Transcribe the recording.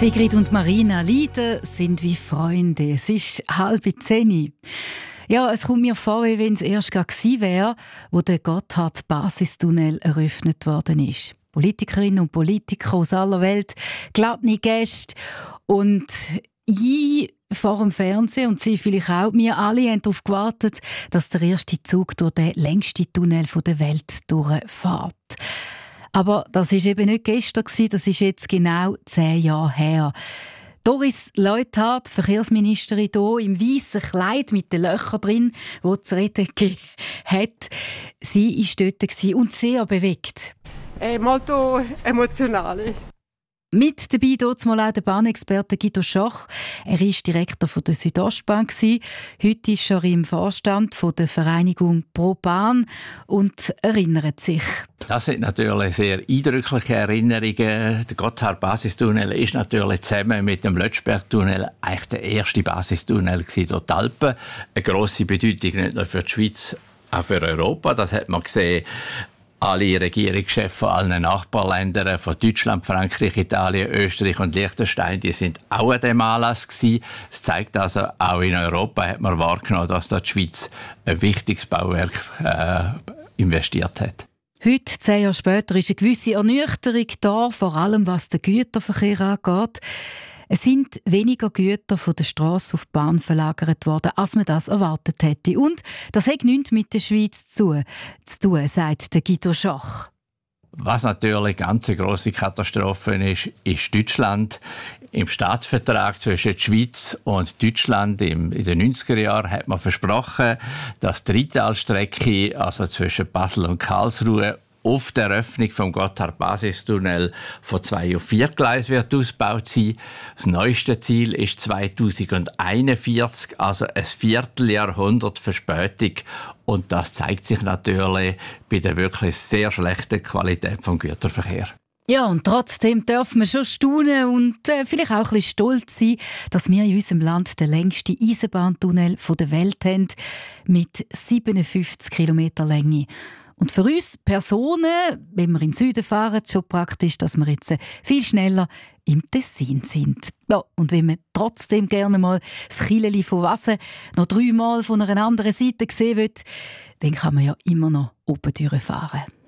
Sigrid und Marina Lieder sind wie Freunde. Es ist 9:30. Ja, es kommt mir vor, wie wenn es erst gewesen wäre, wo der Gotthard-Basistunnel eröffnet worden ist. Politikerinnen und Politiker aus aller Welt, geladene Gäste und ich vor dem Fernsehen und Sie vielleicht auch. Wir alle haben darauf gewartet, dass der erste Zug durch den längsten Tunnel der Welt durchfährt. Aber das war eben nicht gestern, das ist jetzt genau 10 Jahre her. Doris Leuthard, Verkehrsministerin, hier im weißen Kleid mit den Löchern drin, die zu reden hat. Sie war dort und sehr bewegt. Molto emozionale. Mit dabei dort mal auch der Bahnexperte Guido Schoch. Er war Direktor der Südostbahn. Heute ist er im Vorstand der Vereinigung Pro Bahn und erinnert sich. Das sind natürlich sehr eindrückliche Erinnerungen. Der Gotthard-Basistunnel ist natürlich zusammen mit dem Lötschberg-Tunnel eigentlich der erste Basistunnel durch die Alpen. Eine grosse Bedeutung nicht nur für die Schweiz, auch für Europa. Das hat man gesehen. Alle Regierungschefs von allen Nachbarländern, von Deutschland, Frankreich, Italien, Österreich und Liechtenstein, die sind auch an diesem Anlass gewesen. Es zeigt also, auch in Europa hat man wahrgenommen, dass da die Schweiz ein wichtiges Bauwerk investiert hat. Heute, 10 Jahre später, ist eine gewisse Ernüchterung da, vor allem was den Güterverkehr angeht. Es sind weniger Güter von der Strasse auf die Bahn verlagert worden, als man das erwartet hätte. Und das hat nichts mit der Schweiz zu tun, sagt der Guido Schoch. Was natürlich eine ganz grosse Katastrophe ist Deutschland. Im Staatsvertrag zwischen der Schweiz und Deutschland in den 90er Jahren hat man versprochen, dass die Rheintalstrecke, also zwischen Basel und Karlsruhe, auf der Eröffnung vom Gotthard-Basistunnel von 2 auf 4 Gleise wird ausgebaut sein. Das neueste Ziel ist 2041, also ein Vierteljahrhundert Verspätung. Und das zeigt sich natürlich bei der wirklich sehr schlechten Qualität des Güterverkehrs. Ja, und trotzdem dürfen wir schon staunen und vielleicht auch ein bisschen stolz sein, dass wir in unserem Land den längsten Eisenbahntunnel der Welt haben, mit 57 Kilometer Länge. Und für uns Personen, wenn wir in den Süden fahren, ist es schon praktisch, dass wir jetzt viel schneller im Tessin sind. Ja, und wenn man trotzdem gerne mal das Chileli von Wasen noch 3-mal von einer anderen Seite sehen will, dann kann man ja immer noch oben durchfahren.